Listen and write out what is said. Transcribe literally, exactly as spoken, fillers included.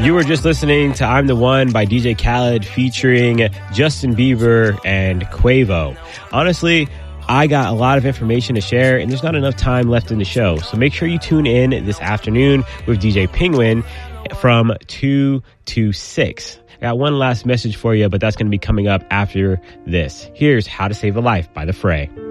You were just listening to I'm the One by D J Khaled featuring Justin Bieber and Quavo. Honestly, I got a lot of information to share, and there's not enough time left in the show. So make sure you tune in this afternoon with D J Penguin from two to six. I got one last message for you, but that's going to be coming up after this. Here's How to Save a Life by The Fray.